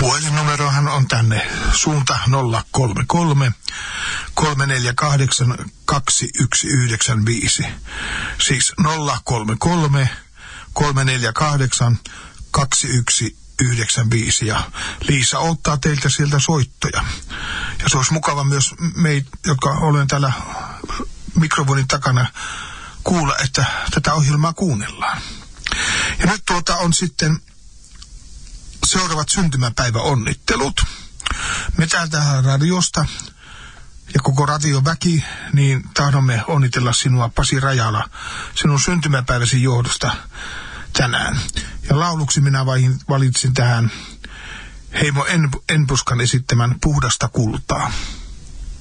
Puhelinnumerohan on tänne suunta 033 348 2195. Siis 033 348 2195. Ja Liisa ottaa teiltä sieltä soittoja. Ja se olisi mukava myös meitä, jotka olen täällä mikrofonin takana, kuulla, että tätä ohjelmaa kuunnellaan. Ja nyt on sitten seuraavat syntymäpäiväonnittelut. Me täältä radiosta ja koko radioväki, niin tahdomme onnitella sinua, Pasi Rajala, sinun syntymäpäiväsi johdosta tänään. Ja lauluksi minä valitsin tähän Heimo Enbuskan esittämän Puhdasta kultaa.